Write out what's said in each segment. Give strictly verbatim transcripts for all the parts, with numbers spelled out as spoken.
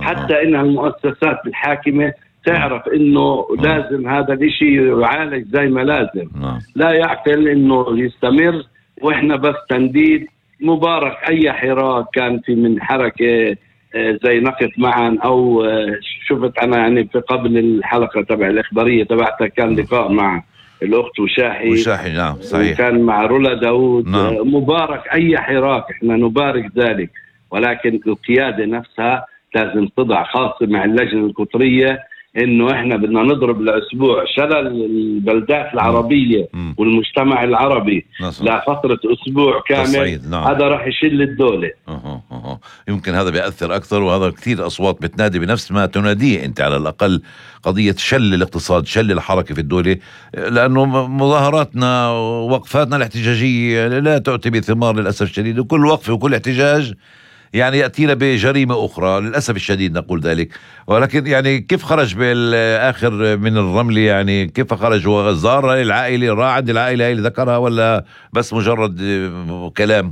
حتى إنها المؤسسات الحاكمة تعرف إنه لازم هذا الإشي يعالج زي ما لازم. لا يعقل إنه يستمر وإحنا بس تنديد. مبارك أي حراك كان في من حركة زي نقف معا أو شفت أنا يعني في قبل الحلقة تبع الإخبارية تبعتها كان لقاء مع الأخت وشاحي وشاحي نعم صحيح، وكان مع رولا داود. نعم. مبارك أي حراك إحنا نبارك ذلك، ولكن القيادة نفسها لازم تضع، خاصة مع اللجنة القطرية، إنه إحنا بدنا نضرب لأسبوع شلل البلدات العربية م. والمجتمع العربي لفترة أسبوع كامل. نعم. هذا راح يشل الدولة. أه أه. يمكن هذا بيأثر أكثر، وهذا كثير أصوات بتنادي بنفس ما تناديه أنت على الأقل، قضية شل الاقتصاد، شل الحركة في الدولة، لأنه مظاهراتنا ووقفاتنا الاحتجاجية لا تؤتي بثمار للأسف الشديد، وكل وقفة وكل احتجاج يعني يأتينا بجريمة أخرى للأسف الشديد نقول ذلك. ولكن يعني كيف خرج بالآخر من الرملة؟ يعني كيف خرج؟ هو زار العائلة، راح عند العائلة هي اللي ذكرها، ولا بس مجرد كلام؟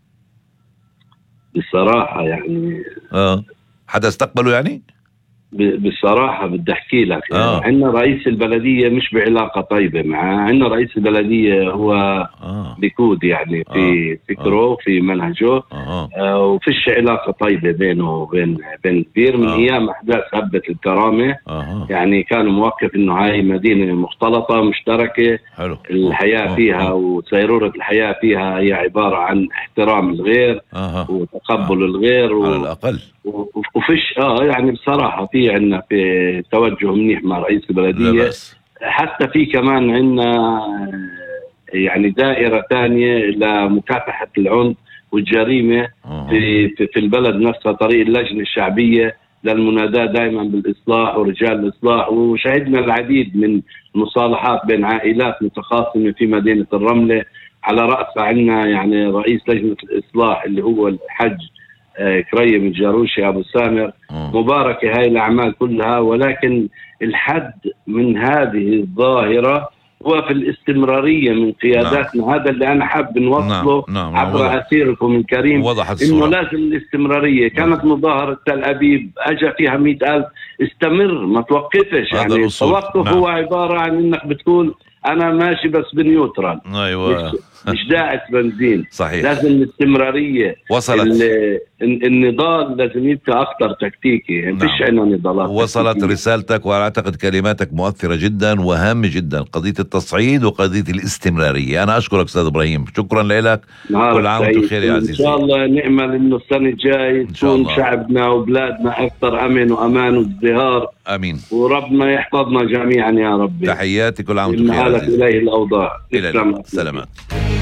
بصراحة يعني آه حدا استقبله يعني؟ بصراحة بدي أحكي لك آه. عندنا رئيس البلدية مش بعلاقة طيبة معه. عندنا رئيس البلدية هو آه. بيكود يعني في آه. فكره آه. في منهجه آه. آه وفيش علاقة طيبة بينه وبين بين كبير من آه. أيام أحداث هبة الكرامة. آه. يعني كان موقف إنه هاي مدينة مختلطة مشتركة. حلو. الحياة آه. فيها آه. وسيرورة الحياة فيها هي عبارة عن احترام الغير آه. وتقبل آه. الغير و... على الأقل. وفيش اه يعني بصراحة في عنا في توجه منيح مع رئيس البلدية. حتى في كمان عنا يعني دائرة ثانية لمكافحة العنف والجريمة في, في في البلد نفسها، طريق اللجنة الشعبية للمناداة دائما بالإصلاح ورجال الإصلاح. وشهدنا العديد من مصالحات بين عائلات متخاصمة في مدينة الرملة، على رأسها عنا يعني رئيس لجنة الإصلاح اللي هو الحج كريم الجاروشي أبو سامر. مباركة هاي الأعمال كلها، ولكن الحد من هذه الظاهرة هو في الاستمرارية من قياداتنا. نعم. هذا اللي أنا حاب نوصله. نعم. نعم. عبر أسيركم الكريم، إنه لازم الاستمرارية. كانت نعم. مظاهرة تل أبيب أجا فيها مئة ألف، استمر ما توقفش. يعني التوقف نعم. هو عبارة عن إنك بتقول أنا ماشي بس بنيوترال. أيوة. مش, مش داعس بنزين. صحيح. لازم الاستمرارية. وصلت. النضال لازم يبقى أكثر تكتيكي. نعم. مفيش عنا نضالات. وصلت تكتيكية. رسالتك، وأعتقد كلماتك مؤثرة جدا وهامة جدا، قضية التصعيد وقضية الاستمرارية. أنا أشكرك أستاذ إبراهيم، شكرا لك. كل عام وأنت بخير يا عزيزي. إن شاء الله نأمل إنه السنة الجاي تكون شعبنا وبلادنا أكثر أمن وأمان وازدهار. آمين. وربنا يحفظنا جميعا يا رب. تحياتي، كل عام وأنت بخير. إليه الأوضاع. إلى سلامات.